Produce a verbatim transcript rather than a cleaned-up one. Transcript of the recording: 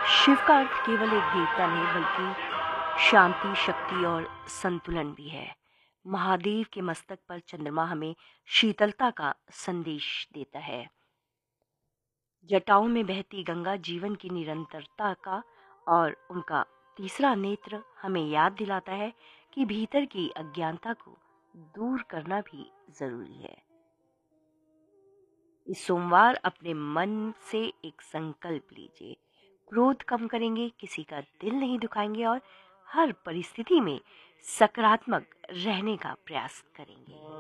शिव का अर्थ केवल एक देवता नहीं बल्कि शांति, शक्ति और संतुलन भी है। महादेव के मस्तक पर चंद्रमा हमें शीतलता का संदेश देता है। जटाओं में बहती गंगा जीवन की निरंतरता का, और उनका तीसरा नेत्र हमें याद दिलाता है कि भीतर की अज्ञानता को दूर करना भी जरूरी है। इस सोमवार अपने मन से एक संकल्प लीजिए। क्रोध कम करेंगे, किसी का दिल नहीं दुखाएंगे और हर परिस्थिति में सकारात्मक रहने का प्रयास करेंगे।